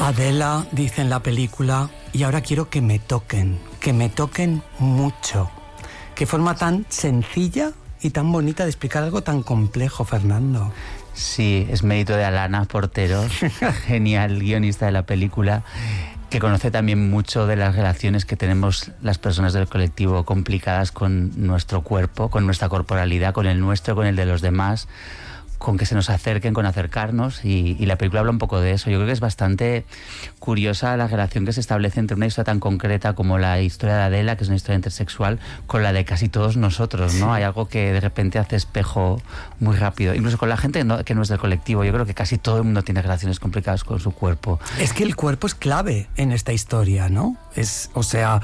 Adela dice en la película, y ahora quiero que me toquen mucho. Qué forma tan sencilla y tan bonita de explicar algo tan complejo, Fernando. Sí, es mérito de Alana Portero, genial guionista de la película, que conoce también mucho de las relaciones que tenemos las personas del colectivo complicadas con nuestro cuerpo, con nuestra corporalidad, con el nuestro, con el de los demás, con que se nos acerquen, con acercarnos, y la película habla un poco de eso. Yo creo que es bastante curiosa la relación que se establece entre una historia tan concreta como la historia de Adela, que es una historia intersexual, con la de casi todos nosotros, ¿no? Sí. Hay algo que de repente hace espejo muy rápido, incluso con la gente que no es del colectivo. Yo creo que casi todo el mundo tiene relaciones complicadas con su cuerpo. Es que el cuerpo es clave en esta historia, ¿no? O sea,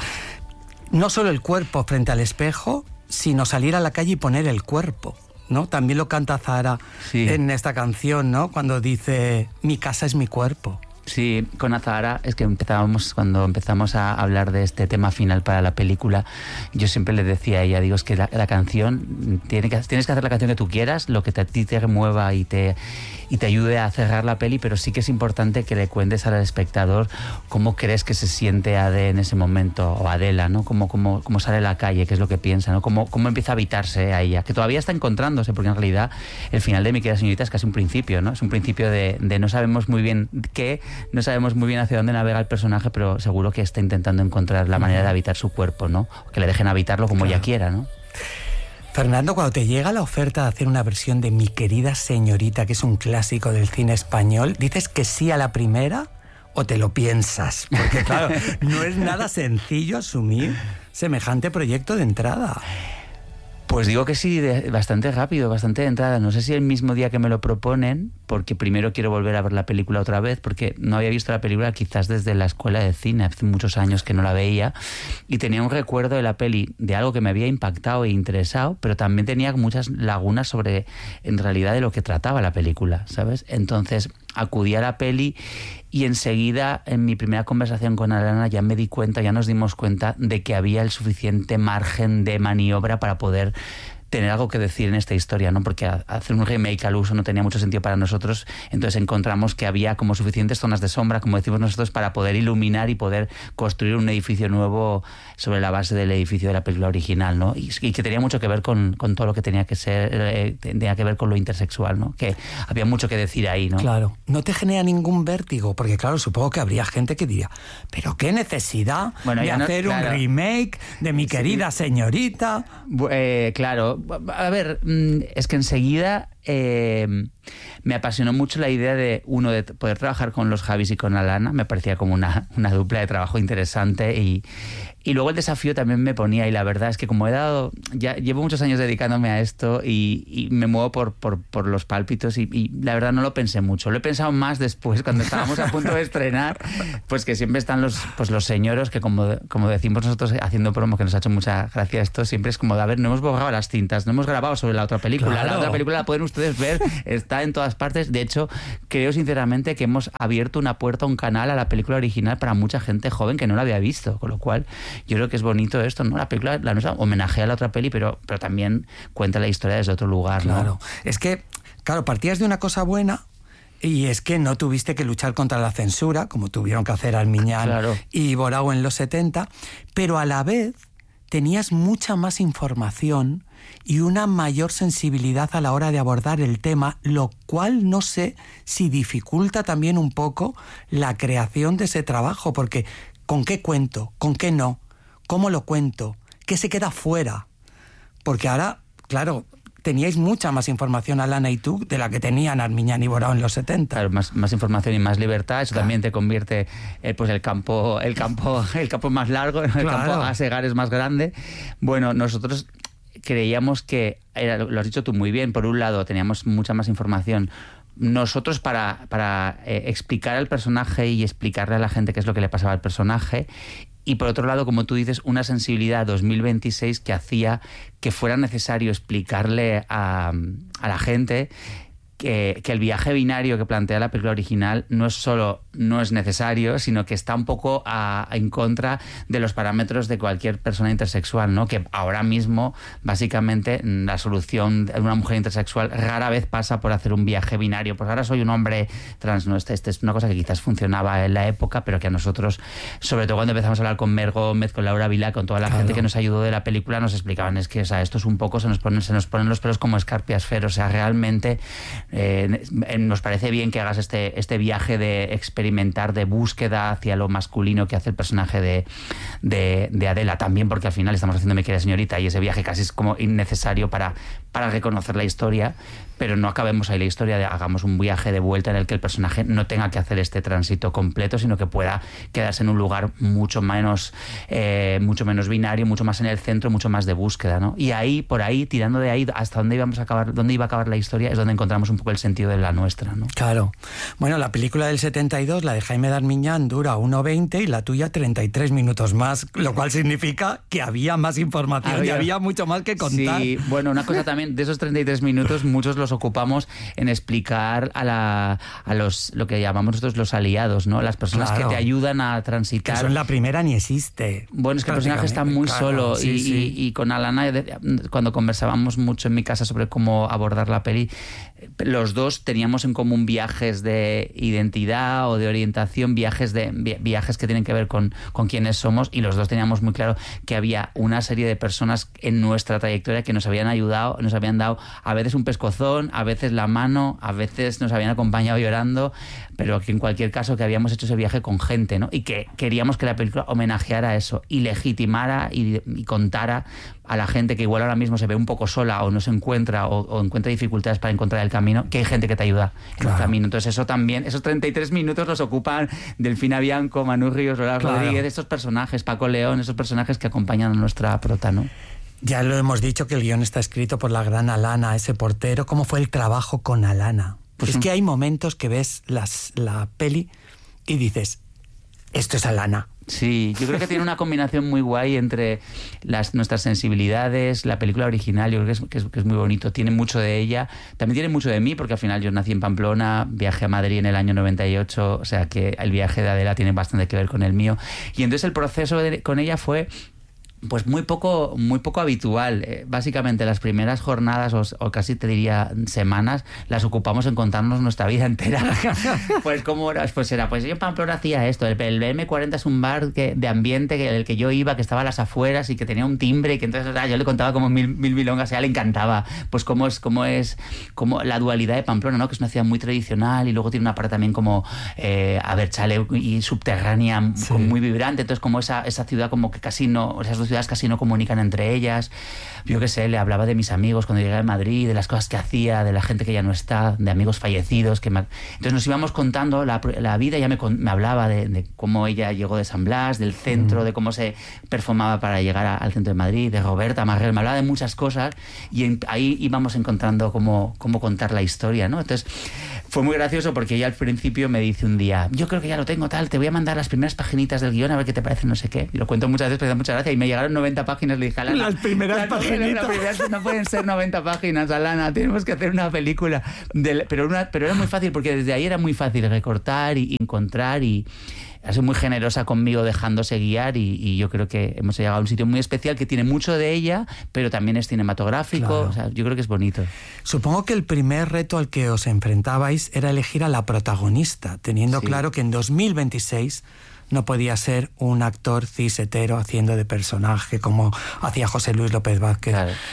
no solo el cuerpo frente al espejo, sino salir a la calle y poner el cuerpo, ¿no? También lo canta Zahara, sí, en esta canción, ¿no? Cuando dice, mi casa es mi cuerpo. Sí, con Zahara es que cuando empezamos a hablar de este tema final para la película, yo siempre le decía a ella, digo, es que la canción, tienes que hacer la canción que tú quieras, lo que a ti te remueva y te ayude a cerrar la peli, pero sí que es importante que le cuentes al espectador cómo crees que se siente Ade en ese momento, o Adela, ¿no? Cómo sale a la calle, qué es lo que piensa, ¿no? Cómo empieza a habitarse a ella, que todavía está encontrándose, porque en realidad el final de Mi querida señorita es casi un principio, ¿no? Es un principio de no sabemos muy bien qué, no sabemos muy bien hacia dónde navega el personaje, pero seguro que está intentando encontrar la manera de habitar su cuerpo, ¿no? Que le dejen habitarlo como ella quiera, ¿no? Fernando, cuando te llega la oferta de hacer una versión de Mi querida señorita, que es un clásico del cine español, ¿dices que sí a la primera o te lo piensas? Porque claro, no es nada sencillo asumir semejante proyecto de entrada. Pues digo que sí, bastante rápido, bastante de entrada. No sé si el mismo día que me lo proponen, porque primero quiero volver a ver la película otra vez, porque no había visto la película quizás desde la escuela de cine, hace muchos años que no la veía, y tenía un recuerdo de la peli, de algo que me había impactado e interesado, pero también tenía muchas lagunas sobre, en realidad, de lo que trataba la película, ¿sabes? Entonces acudí a la peli y enseguida, en mi primera conversación con Alana, ya nos dimos cuenta de que había el suficiente margen de maniobra para poder tener algo que decir en esta historia, ¿no? Porque hacer un remake al uso no tenía mucho sentido para nosotros, entonces encontramos que había como suficientes zonas de sombra, como decimos nosotros, para poder iluminar y poder construir un edificio nuevo sobre la base del edificio de la película original, ¿no? Y que tenía mucho que ver con todo lo que tenía que ver con lo intersexual, ¿no? Que había mucho que decir ahí, ¿no? Claro. ¿No te genera ningún vértigo? Porque claro, supongo que habría gente que diría, ¿pero qué necesidad de hacer un remake de Mi querida señorita? Claro. A ver, es que enseguida me apasionó mucho la idea de poder trabajar con los Javis y con Alana. Me parecía como una dupla de trabajo interesante, y luego el desafío también me ponía, y la verdad es que como ya llevo muchos años dedicándome a esto y me muevo por los pálpitos, y la verdad no lo pensé mucho. Lo he pensado más después, cuando estábamos a punto de estrenar, pues que siempre están los señoros que, como decimos nosotros haciendo promo, que nos ha hecho mucha gracia esto, siempre es como de, a ver, no hemos borrado las cintas, no hemos grabado sobre la otra película. Claro. La otra película la pueden ustedes ver, está en todas partes. De hecho, creo sinceramente que hemos abierto una puerta, un canal a la película original para mucha gente joven que no la había visto, con lo cual yo creo que es bonito esto, ¿no? La película, la nuestra, homenajea a la otra peli, pero también cuenta la historia desde otro lugar, ¿no? Claro, es que, claro, partías de una cosa buena, y es que no tuviste que luchar contra la censura, como tuvieron que hacer Armiñán, claro, y Borao en los 70, pero a la vez tenías mucha más información y una mayor sensibilidad a la hora de abordar el tema, lo cual no sé si dificulta también un poco la creación de ese trabajo, porque ¿con qué cuento? ¿Con qué no? ¿Cómo lo cuento? ¿Qué se queda fuera? Porque ahora, claro, teníais mucha más información, Alana y tú, de la que tenían Armiñán y Borao en los 70. Claro, más información y más libertad. Eso también te convierte pues el campo más largo, el campo a segar es más grande. Bueno, nosotros creíamos que, lo has dicho tú muy bien, por un lado teníamos mucha más información nosotros para explicar al personaje y explicarle a la gente qué es lo que le pasaba al personaje, y por otro lado, como tú dices, una sensibilidad 2026 que hacía que fuera necesario explicarle a la gente que el viaje binario que plantea la película original no es solo no es necesario, sino que está un poco en contra de los parámetros de cualquier persona intersexual, ¿no? Que ahora mismo, básicamente, la solución de una mujer intersexual rara vez pasa por hacer un viaje binario. Pues ahora soy un hombre trans, ¿no? Este es una cosa que quizás funcionaba en la época, pero que a nosotros, sobre todo cuando empezamos a hablar con Mer Gómez, con Laura Vilá, con toda la gente que nos ayudó de la película, nos explicaban, es que, o sea, esto es un poco, se nos ponen los pelos como escarpias, Fer. O sea, realmente nos parece bien que hagas este viaje de experimentar, de búsqueda hacia lo masculino que hace el personaje de Adela, también porque al final estamos haciendo Me quiere señorita, y ese viaje casi es como innecesario para reconocer la historia, pero no acabemos ahí la historia, hagamos un viaje de vuelta en el que el personaje no tenga que hacer este tránsito completo, sino que pueda quedarse en un lugar mucho menos binario, mucho más en el centro, mucho más de búsqueda, ¿no? Y ahí, por ahí, tirando de ahí hasta dónde iba a acabar la historia, es donde encontramos un poco el sentido de la nuestra, ¿no? Claro. Bueno, la película del 72, la de Jaime Darmiñán, dura 1:20 y la tuya 33 minutos más, lo cual significa que había más información y había mucho más que contar. Sí, bueno, una cosa también, de esos 33 minutos, muchos los ocupamos en explicar a los, lo que llamamos nosotros los aliados, ¿no? Las personas que te ayudan a transitar. Que eso en la primera ni existe. Bueno, es que el personaje está muy solo, y con Alana, cuando conversábamos mucho en mi casa sobre cómo abordar la peli, los dos teníamos en común viajes de identidad o de orientación, viajes que tienen que ver con quiénes somos, y los dos teníamos muy claro que había una serie de personas en nuestra trayectoria que nos habían ayudado, nos habían dado a veces un pescozón, a veces la mano, a veces nos habían acompañado llorando, pero que en cualquier caso que habíamos hecho ese viaje con gente, ¿no? Y que queríamos que la película homenajeara eso y legitimara y contara a la gente que igual ahora mismo se ve un poco sola o no se encuentra o encuentra dificultades para encontrar el camino, que hay gente que te ayuda en el camino. Entonces eso también, esos 33 minutos los ocupan Delfina Bianco, Manu Ríos, Lola Rodríguez, estos personajes, Paco León, esos personajes que acompañan a nuestra prota, ¿no? Ya lo hemos dicho que el guión está escrito por la gran Alana, ese portero. ¿Cómo fue el trabajo con Alana? Pues es que hay momentos que ves la peli y dices, esto es Alana. Sí, yo creo que tiene una combinación muy guay entre nuestras sensibilidades, la película original, yo creo que es muy bonito, tiene mucho de ella, también tiene mucho de mí, porque al final yo nací en Pamplona, viajé a Madrid en el año 98, o sea que el viaje de Adela tiene bastante que ver con el mío, y entonces el proceso con ella fue pues muy poco habitual. Básicamente las primeras jornadas o casi te diría semanas las ocupamos en contarnos nuestra vida entera. Pues cómo era, pues yo en Pamplona hacía esto, el BM40 es un bar de ambiente el que yo iba, que estaba a las afueras y que tenía un timbre, y que entonces yo le contaba como mil milongas, a ella le encantaba pues cómo es la dualidad de Pamplona, ¿no? Que es una ciudad muy tradicional y luego tiene una parte también como Abertzale y subterránea, muy vibrante, entonces como esa ciudad como que casi no, esas dos ciudades casi no comunican entre ellas. Yo qué sé, le hablaba de mis amigos cuando llegué a Madrid, de las cosas que hacía, de la gente que ya no está, de amigos fallecidos. Entonces nos íbamos contando la vida. Ella me hablaba de cómo ella llegó de San Blas, del centro, de cómo se perfumaba para llegar al centro de Madrid, de Roberta Marrel, me hablaba de muchas cosas, y ahí íbamos encontrando cómo contar la historia, ¿no? Entonces fue muy gracioso porque ella al principio me dice un día, yo creo que ya lo tengo tal, te voy a mandar las primeras paginitas del guión a ver qué te parece, no sé qué. Y lo cuento muchas veces, pero da mucha gracia, y me llegaron 90 páginas, le dije, Alana, las primeras paginitas no pueden ser 90 páginas, Alana, tenemos que hacer una película. Pero era muy fácil, porque desde ahí era muy fácil recortar y encontrar, y ha sido muy generosa conmigo dejándose guiar, y yo creo que hemos llegado a un sitio muy especial que tiene mucho de ella, pero también es cinematográfico. Claro. O sea, yo creo que es bonito. Supongo que el primer reto al que os enfrentabais era elegir a la protagonista, teniendo claro que en 2026 no podía ser un actor cis hetero haciendo de personaje como hacía José Luis López Vázquez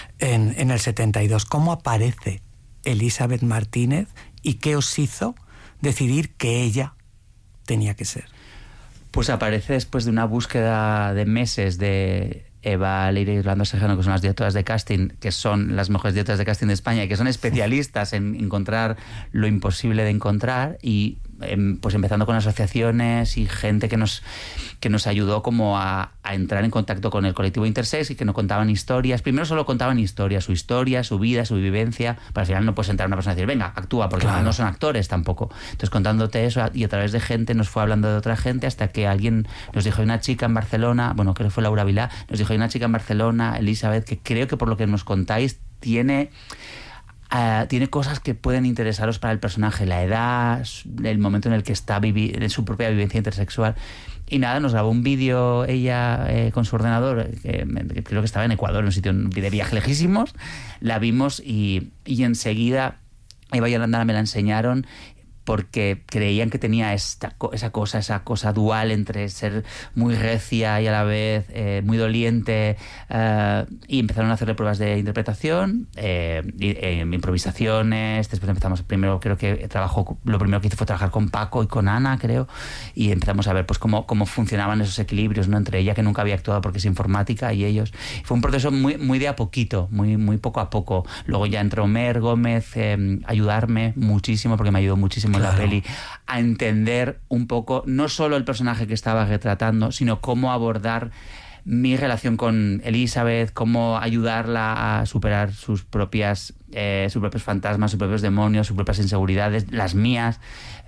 en el 72. ¿Cómo aparece Elizabeth Martínez y qué os hizo decidir que ella tenía que ser? Pues aparece después de una búsqueda de meses de Eva Leire y Orlando Serrano, que son las directoras de casting, que son las mejores directoras de casting de España y que son especialistas en encontrar lo imposible de encontrar, y pues empezando con asociaciones y gente que nos ayudó como a entrar en contacto con el colectivo intersex, y que nos contaban historias. Primero solo contaban historias, su vida, su vivencia, pero al final no puedes entrar a una persona y decir, venga, actúa, porque no son actores tampoco. Entonces contándote eso, y a través de gente nos fue hablando de otra gente, hasta que alguien nos dijo, hay una chica en Barcelona, bueno, creo que fue Laura Vilá, nos dijo, hay una chica en Barcelona, Elizabeth, que creo que por lo que nos contáis tiene cosas que pueden interesaros para el personaje, la edad, el momento en el que está en su propia vivencia intersexual. Y nada, nos grabó un vídeo ella con su ordenador, creo que estaba en Ecuador, en un sitio de viaje lejísimos. La vimos y enseguida Eva y Yolanda me la enseñaron, porque creían que tenía esa cosa dual entre ser muy recia y a la vez muy doliente, y empezaron a hacerle pruebas de interpretación, improvisaciones. Después lo primero que hice fue trabajar con Paco y con Ana, creo, y empezamos a ver pues cómo funcionaban esos equilibrios, ¿no?, entre ella, que nunca había actuado porque es informática, y ellos. Fue un proceso muy de a poquito, muy poco a poco. Luego ya entró Mer Gómez a ayudarme muchísimo, porque me ayudó muchísimo en la peli a entender un poco no solo el personaje que estaba retratando, sino cómo abordar mi relación con Elizabeth, cómo ayudarla a superar sus propios fantasmas, sus propios demonios, sus propias inseguridades, las mías,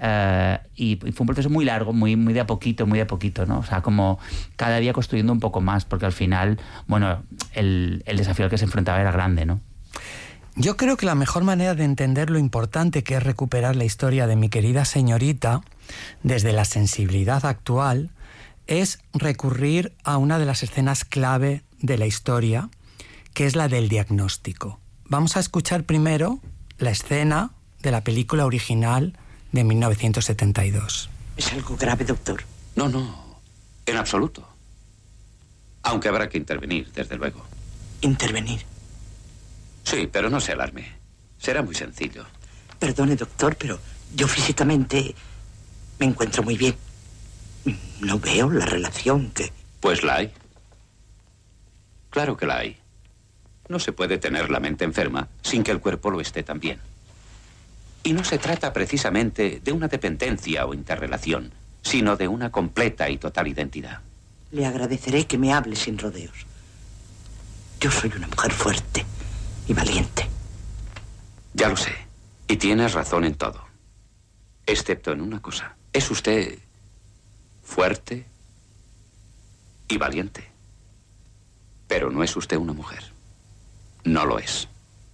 y fue un proceso muy largo, muy de a poquito, ¿no? O sea, como cada día construyendo un poco más, porque al final, bueno, el desafío al que se enfrentaba era grande, ¿no? Yo creo que la mejor manera de entender lo importante que es recuperar la historia de mi querida señorita desde la sensibilidad actual es recurrir a una de las escenas clave de la historia, que es la del diagnóstico. Vamos a escuchar primero la escena de la película original de 1972. ¿Es algo grave, doctor? No, en absoluto. Aunque habrá que intervenir, desde luego. ¿Intervenir? Sí, pero no se alarme. Será muy sencillo. Perdone, doctor, pero yo físicamente me encuentro muy bien. No veo la relación que... Pues la hay. Claro que la hay. No se puede tener la mente enferma sin que el cuerpo lo esté también. Y no se trata precisamente de una dependencia o interrelación, sino de una completa y total identidad. Le agradeceré que me hable sin rodeos. Yo soy una mujer fuerte y valiente. Ya lo sé. Y tienes razón en todo. Excepto en una cosa. Es usted fuerte y valiente. Pero no es usted una mujer. No lo es.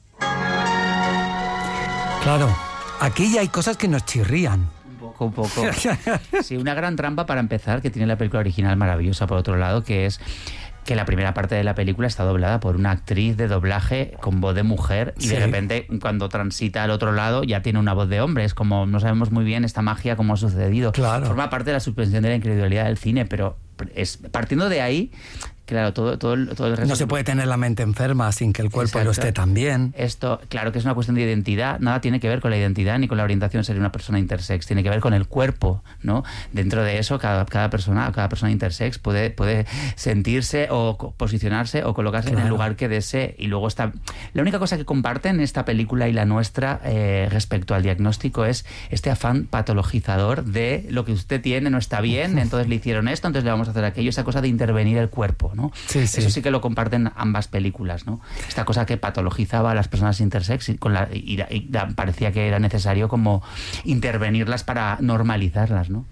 Claro, aquí ya hay cosas que nos chirrían. Un poco. Sí, una gran trampa para empezar que tiene la película original maravillosa, por otro lado, que es que la primera parte de la película está doblada por una actriz de doblaje con voz de mujer, y de repente cuando transita al otro lado ya tiene una voz de hombre. Es como, no sabemos muy bien esta magia cómo ha sucedido. Claro. Forma parte de la suspensión de la incredulidad del cine, pero partiendo de ahí, claro, todo el resto... No se puede tener la mente enferma sin que el cuerpo lo esté también. Esto, claro que es una cuestión de identidad. Nada tiene que ver con la identidad ni con la orientación de ser una persona intersex. Tiene que ver con el cuerpo, ¿no? Dentro de eso, cada persona intersex puede sentirse o posicionarse o colocarse en el lugar que desee. Y luego está... La única cosa que comparten esta película y la nuestra respecto al diagnóstico es este afán patologizador de lo que usted tiene no está bien, entonces le hicieron esto, entonces le vamos a hacer aquello. Esa cosa de intervenir el cuerpo, ¿no? Sí. Eso sí que lo comparten ambas películas, ¿no? Esta cosa que patologizaba a las personas intersex y parecía que era necesario como intervenirlas para normalizarlas, ¿no?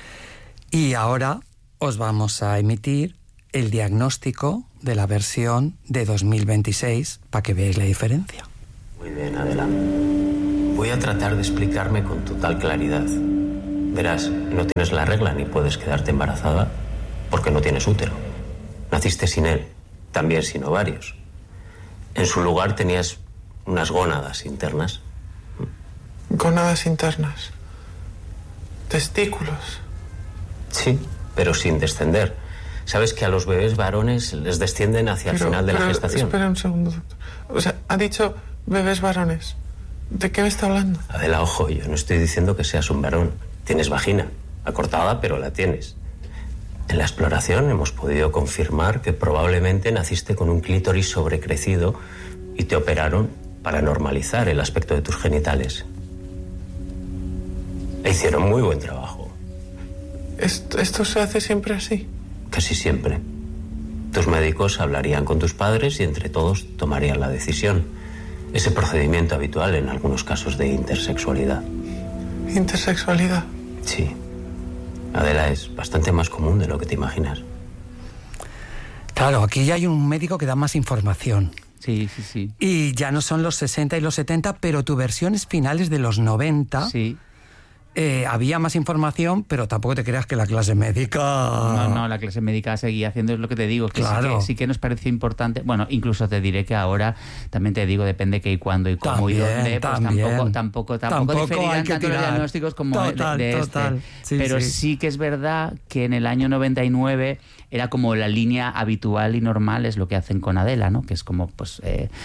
Y ahora os vamos a emitir el diagnóstico de la versión de 2026 para que veáis la diferencia. Muy bien, Adela. Voy a tratar de explicarme con total claridad. Verás, no tienes la regla ni puedes quedarte embarazada porque no tienes útero. Naciste sin él, también sin ovarios. En su lugar tenías unas gónadas internas. ¿Gónadas internas? ¿Testículos? Sí, pero sin descender. ¿Sabes que a los bebés varones les descienden hacia el final de la gestación? Espera un segundo, doctor. O sea, ha dicho bebés varones. ¿De qué me está hablando? Adela, ojo, yo no estoy diciendo que seas un varón. Tienes vagina, acortada, pero la tienes. En la exploración hemos podido confirmar que probablemente naciste con un clítoris sobrecrecido y te operaron para normalizar el aspecto de tus genitales. E hicieron muy buen trabajo. ¿Esto se hace siempre así? Casi siempre. Tus médicos hablarían con tus padres y entre todos tomarían la decisión. Es el procedimiento habitual en algunos casos de intersexualidad. ¿Intersexualidad? Sí. Adela, es bastante más común de lo que te imaginas. Claro, aquí ya hay un médico que da más información. Sí, sí, sí. Y ya no son los 60 y los 70, pero tu versión es finales de los 90. Sí. Había más información, pero tampoco te creas que la clase médica... No, la clase médica seguía haciendo, es lo que te digo, que claro. sí que nos pareció importante. Bueno, incluso te diré que ahora, también te digo, depende qué y cuándo y cómo y dónde, pues tampoco diferirán tanto los diagnósticos como de este. Sí, pero sí que es verdad que en el año 99 era como la línea habitual y normal, es lo que hacen con Adela, ¿no? Que es como, pues,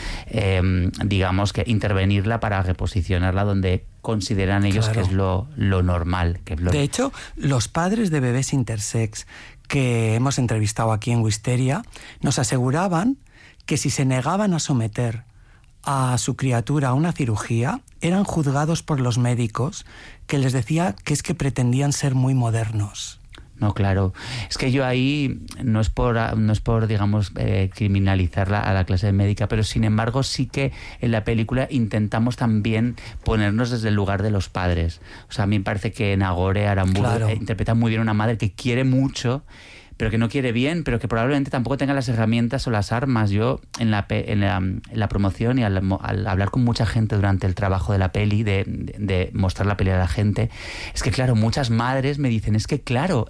digamos, que intervenirla para reposicionarla donde consideran ellos que es lo normal. Que es lo... De hecho, los padres de bebés intersex que hemos entrevistado aquí en Wisteria nos aseguraban que si se negaban a someter a su criatura a una cirugía, eran juzgados por los médicos, que les decía que es que pretendían ser muy modernos. No, claro. Es que yo ahí no es por digamos, criminalizar a la clase médica, pero sin embargo sí que en la película intentamos también ponernos desde el lugar de los padres. O sea, a mí me parece que Nagore Aramburu interpreta muy bien a una madre que quiere mucho, pero que no quiere bien, pero que probablemente tampoco tenga las herramientas o las armas. Yo en la promoción y al hablar con mucha gente durante el trabajo de la peli, de mostrar la peli a la gente, es que claro, muchas madres me dicen, es que claro,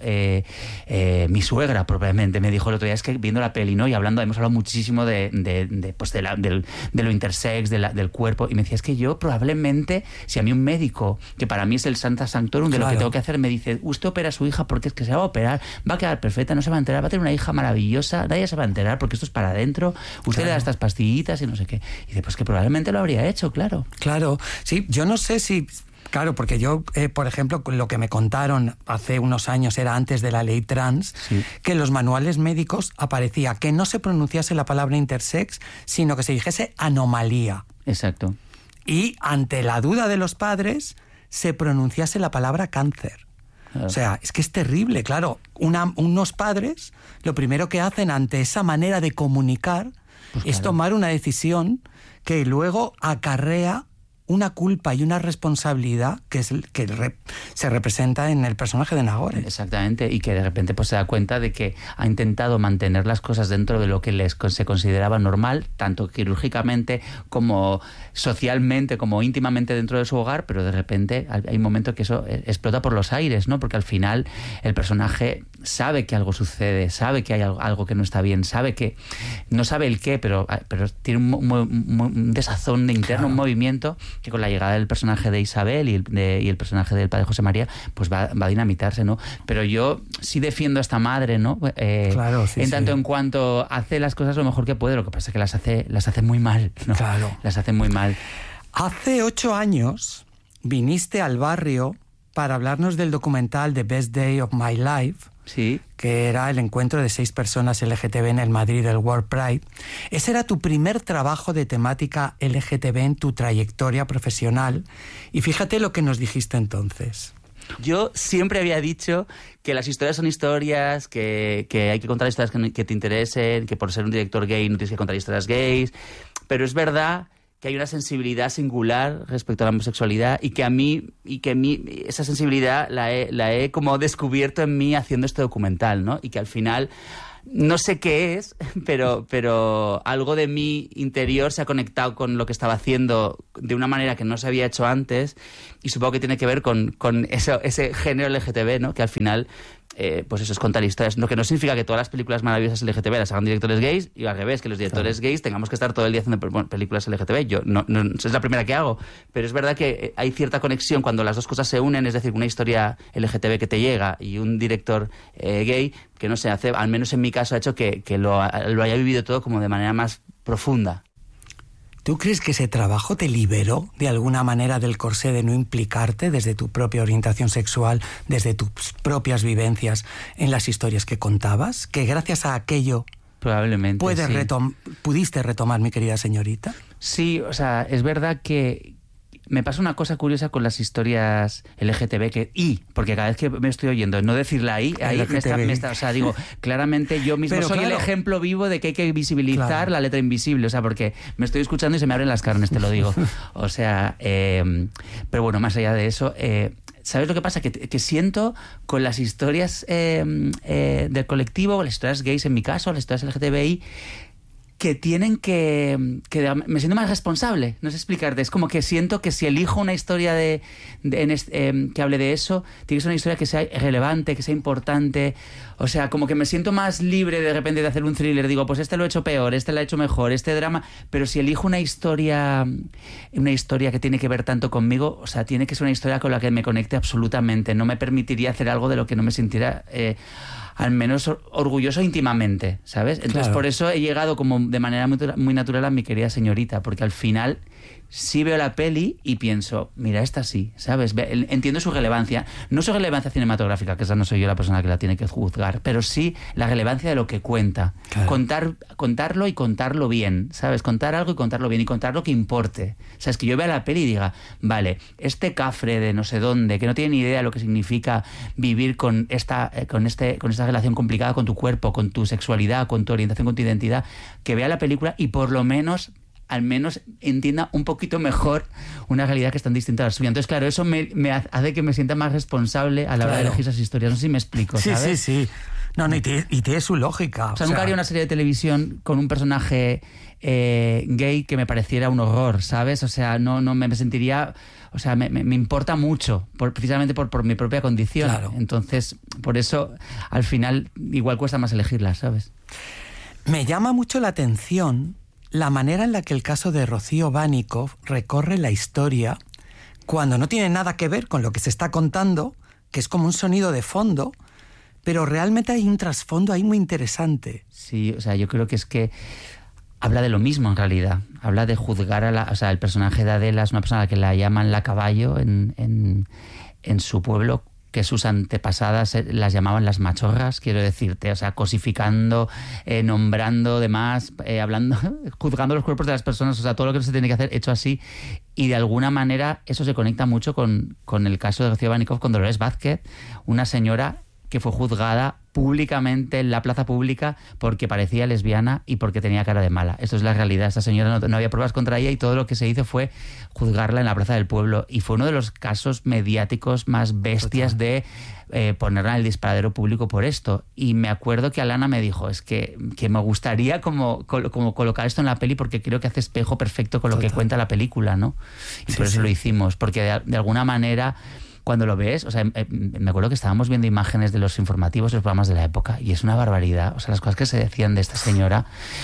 mi suegra probablemente me dijo el otro día, es que viendo la peli, ¿no? Y hemos hablado muchísimo de lo intersex, del cuerpo, y me decía, es que yo probablemente, si a mí un médico, que para mí es el Santa Sanctorum de lo que tengo que hacer, me dice, usted opera a su hija porque es que se va a operar, va a quedar perfecta, no se va a enterar, va a tener una hija maravillosa, nadie se va a enterar porque esto es para adentro, usted le da estas pastillitas y no sé qué. Y dice, pues que probablemente lo habría hecho, claro. Claro, sí, yo no sé si... Claro, porque yo, por ejemplo, lo que me contaron hace unos años era antes de la ley trans, que en los manuales médicos aparecía que no se pronunciase la palabra intersex, sino que se dijese anomalía. Exacto. Y ante la duda de los padres, se pronunciase la palabra cáncer. Claro. O sea, es que es terrible, claro. Unos padres, lo primero que hacen ante esa manera de comunicar es tomar una decisión que luego acarrea una culpa y una responsabilidad que es se representa en el personaje de Nagore. Exactamente, y que de repente pues se da cuenta de que ha intentado mantener las cosas dentro de lo que se consideraba normal, tanto quirúrgicamente como socialmente, como íntimamente dentro de su hogar, pero de repente hay un momento que eso explota por los aires, ¿no? Porque al final el personaje sabe que algo sucede, sabe que hay algo que no está bien, sabe que no sabe el qué, pero tiene un desazón de interno, un movimiento que con la llegada del personaje de Isabel y el personaje del padre José María, pues va a dinamitarse, ¿no? Pero yo sí defiendo a esta madre, ¿no? Claro, sí, en tanto en cuanto hace las cosas lo mejor que puede, lo que pasa es que las hace muy mal, ¿no? Claro. Las hace muy mal. Hace 8 años viniste al barrio para hablarnos del documental The Best Day of My Life, sí, que era el encuentro de 6 personas LGTB en el Madrid del World Pride. Ese era tu primer trabajo de temática LGTB en tu trayectoria profesional. Y fíjate lo que nos dijiste entonces. Yo siempre había dicho que las historias son historias, que hay que contar historias que te interesen, que por ser un director gay no tienes que contar historias gays, pero es verdad que hay una sensibilidad singular respecto a la homosexualidad y que a mí esa sensibilidad la he como descubierto en mí haciendo este documental, ¿no? Y que al final no sé qué es, pero algo de mi interior se ha conectado con lo que estaba haciendo de una manera que no se había hecho antes, y supongo que tiene que ver con ese género LGTB, ¿no? Que al final pues eso es contar historias, lo que no significa que todas las películas maravillosas LGTB las hagan directores gays, y al revés, que los directores gays tengamos que estar todo el día haciendo películas LGTB. Yo no es la primera que hago, pero es verdad que hay cierta conexión cuando las dos cosas se unen, es decir, una historia LGTB que te llega y un director gay, que no sé, al menos en mi caso ha hecho que lo haya vivido todo como de manera más profunda. ¿Tú crees que ese trabajo te liberó de alguna manera del corsé de no implicarte desde tu propia orientación sexual, desde tus propias vivencias en las historias que contabas? ¿Que gracias a aquello probablemente pudiste retomar, mi querida señorita? Sí, o sea, es verdad que me pasa una cosa curiosa con las historias LGTB porque cada vez que me estoy oyendo no decir la I, ahí me está, o sea, digo, claramente yo mismo soy el ejemplo vivo de que hay que visibilizar la letra invisible, o sea, porque me estoy escuchando y se me abren las carnes, te lo digo. O sea, pero bueno, más allá de eso, ¿sabes lo que pasa? Que siento con las historias del colectivo, las historias gays en mi caso, las historias LGTBI, que tienen que me siento más responsable, no sé explicarte, es como que siento que si elijo una historia que hable de eso, tiene que ser una historia que sea relevante, que sea importante, o sea, como que me siento más libre de repente de hacer un thriller, digo, pues este lo he hecho peor, este lo he hecho mejor, este drama, pero si elijo una historia que tiene que ver tanto conmigo, o sea, tiene que ser una historia con la que me conecte absolutamente, no me permitiría hacer algo de lo que no me sintiera al menos orgulloso íntimamente, ¿sabes? Entonces, claro, por eso he llegado como de manera muy natural a Mi querida señorita, porque al final sí veo la peli y pienso, mira, esta sí, ¿sabes? Entiendo su relevancia, no su relevancia cinematográfica, que esa no soy yo la persona que la tiene que juzgar, pero sí la relevancia de lo que cuenta. Claro. Contarlo y contarlo bien, ¿sabes? Contar algo y contarlo bien y contar lo que importe. O sea, es que yo vea la peli y diga, vale, este cafre de no sé dónde, que no tiene ni idea de lo que significa vivir con esta relación complicada con tu cuerpo, con tu sexualidad, con tu orientación, con tu identidad, que vea la película y por lo menos al menos entienda un poquito mejor una realidad que es tan distinta a la suya. Entonces, claro, eso me hace que me sienta más responsable a la hora de elegir esas historias. No sé si me explico, ¿sabes? Sí. No, y tiene su lógica. O sea, nunca haría una serie de televisión con un personaje gay que me pareciera un horror, ¿sabes? O sea, no me sentiría... O sea, me importa mucho, precisamente por mi propia condición. Claro. Entonces, por eso, al final, igual cuesta más elegirlas, ¿sabes? Me llama mucho la atención la manera en la que el caso de Rocío Vanikov recorre la historia cuando no tiene nada que ver con lo que se está contando, que es como un sonido de fondo, pero realmente hay un trasfondo ahí muy interesante. Sí, o sea, yo creo que es que habla de lo mismo en realidad. Habla de juzgar o sea, el personaje de Adela es una persona a la que la llaman la caballo en su pueblo, que sus antepasadas las llamaban las machorras, quiero decirte, o sea, cosificando, nombrando demás, hablando, juzgando los cuerpos de las personas, o sea, todo lo que se tiene que hacer hecho así, y de alguna manera eso se conecta mucho con el caso de Rocío Vanikov con Dolores Vázquez, una señora que fue juzgada públicamente en la plaza pública porque parecía lesbiana y porque tenía cara de mala. Esto es la realidad. Esta señora no había pruebas contra ella y todo lo que se hizo fue juzgarla en la plaza del pueblo. Y fue uno de los casos mediáticos más bestias de ponerla en el disparadero público por esto. Y me acuerdo que Alana me dijo, es que me gustaría como colocar esto en la peli porque creo que hace espejo perfecto con lo que cuenta la película, ¿no? Y por eso lo hicimos, porque de alguna manera... Cuando lo ves, o sea, me acuerdo que estábamos viendo imágenes de los informativos, de los programas de la época, y es una barbaridad, o sea, las cosas que se decían de esta señora,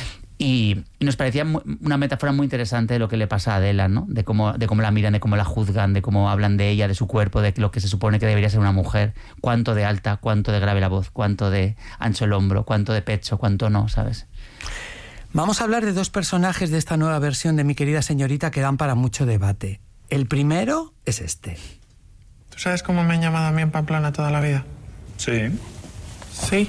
y nos parecía una metáfora muy interesante de lo que le pasa a Adela, ¿no? De cómo la miran, de cómo la juzgan, de cómo hablan de ella, de su cuerpo, de lo que se supone que debería ser una mujer, cuánto de alta, cuánto de grave la voz, cuánto de ancho el hombro, cuánto de pecho, cuánto no, ¿sabes? Vamos a hablar de dos personajes de esta nueva versión de Mi querida señorita que dan para mucho debate. El primero es este. ¿Tú sabes cómo me han llamado a mí en Pamplona toda la vida? Sí. ¿Sí?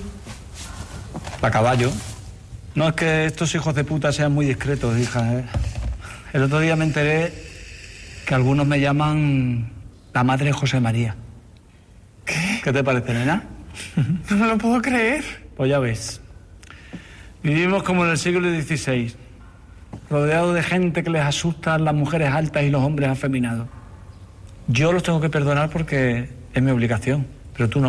La caballo. No es que estos hijos de puta sean muy discretos, hija. El otro día me enteré que algunos me llaman la madre José María. ¿Qué? ¿Qué te parece, nena? No me lo puedo creer. Pues ya ves. Vivimos como en el siglo XVI, rodeados de gente que les asustan las mujeres altas y los hombres afeminados. Yo los tengo que perdonar porque es mi obligación, pero tú no.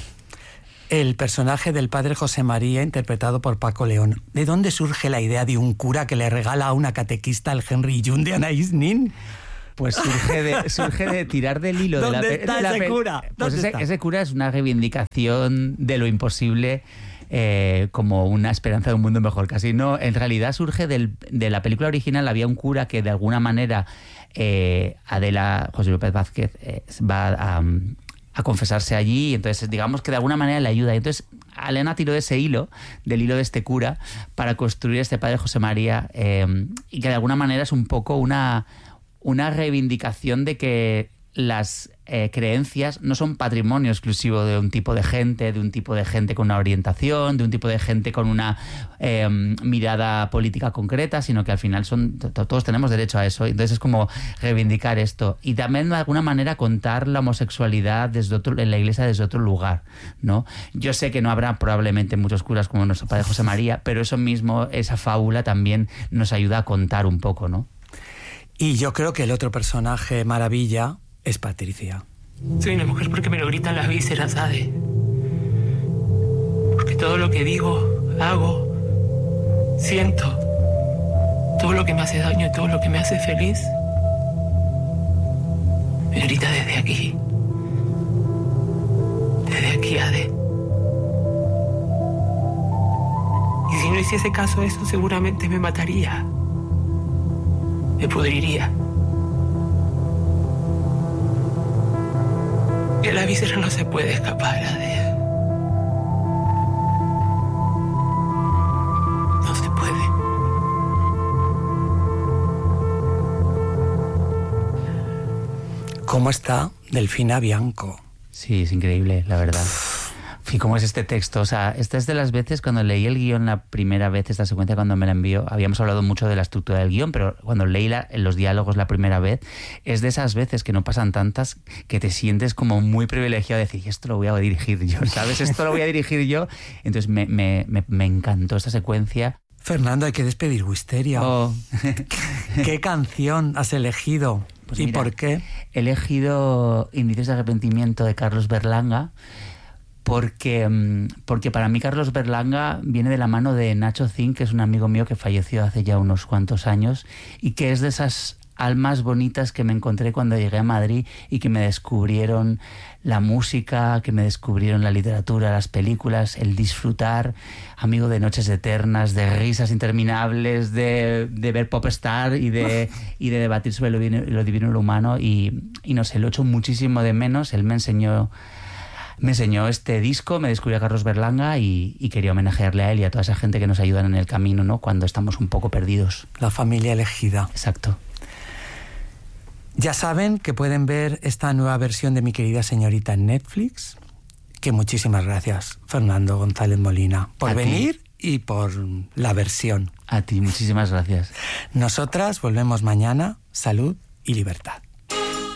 El personaje del padre José María, interpretado por Paco León. ¿De dónde surge la idea de un cura que le regala a una catequista el Henry June de Anaïs Nin? Pues surge de tirar del hilo de la ¿Dónde está ese cura? Pues ese cura es una reivindicación de lo imposible, como una esperanza de un mundo mejor. Casi no, en realidad surge de la película original. Había un cura que de alguna manera Adela, José López Vázquez, va a confesarse allí, y entonces digamos que de alguna manera le ayuda. Y entonces Alena tiró de ese hilo, del hilo de este cura, para construir este padre José María, y que de alguna manera es un poco una reivindicación de que las creencias no son patrimonio exclusivo de un tipo de gente con una orientación, de un tipo de gente con una mirada política concreta, sino que al final todos tenemos derecho a eso. Entonces es como reivindicar esto y también de alguna manera contar la homosexualidad en la iglesia desde otro lugar, ¿no? Yo sé que no habrá probablemente muchos curas como nuestro padre José María, pero eso mismo, esa fábula también nos ayuda a contar un poco, ¿no? Y yo creo que el otro personaje maravilla es Patricia. Soy una mujer porque me lo gritan las vísceras, ¿sabes? Porque todo lo que digo, hago, siento, todo lo que me hace daño y todo lo que me hace feliz, me grita desde aquí. Desde aquí, Ade. Y si no hiciese caso a eso, seguramente me mataría. Me pudriría. De la víscera no se puede escapar, Ade. No se puede. ¿Cómo está Delfina Bianco? Sí, es increíble, la verdad. Y cómo es este texto. O sea, esta es de las veces cuando leí el guión la primera vez, esta secuencia cuando me la envió, habíamos hablado mucho de la estructura del guión, pero cuando leí los diálogos la primera vez, es de esas veces que no pasan tantas que te sientes como muy privilegiado de decir, esto lo voy a dirigir yo, ¿sabes? Esto lo voy a dirigir yo. Entonces me encantó esta secuencia. Fernando, hay que despedir Wisteria. Oh. ¿Qué canción has elegido? Pues ¿Y mira, por qué? He elegido Indicios de arrepentimiento de Carlos Berlanga porque para mí Carlos Berlanga viene de la mano de Nacho Zin, que es un amigo mío que falleció hace ya unos cuantos años y que es de esas almas bonitas que me encontré cuando llegué a Madrid y que me descubrieron la música, que me descubrieron la literatura, las películas, el disfrutar, amigo de noches eternas, de risas interminables, de ver Popstar y de debatir sobre lo divino y lo humano y no sé, lo echo muchísimo de menos. Él me enseñó este disco, me descubrió a Carlos Berlanga y quería homenajearle a él y a toda esa gente que nos ayudan en el camino, ¿no? Cuando estamos un poco perdidos. La familia elegida. Exacto. Ya saben que pueden ver esta nueva versión de Mi querida señorita en Netflix. Que muchísimas gracias, Fernando González Molina, por venir y por la versión. A ti, muchísimas gracias. Nosotras volvemos mañana. Salud y libertad.